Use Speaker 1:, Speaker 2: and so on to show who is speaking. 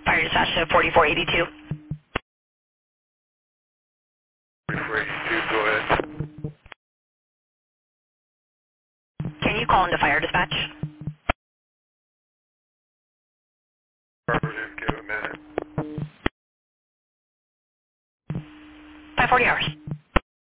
Speaker 1: Fire dispatch to 4482.
Speaker 2: 4482, go ahead.
Speaker 1: Can you call into fire dispatch?
Speaker 2: Affirmative, give a minute.
Speaker 1: 540 hours.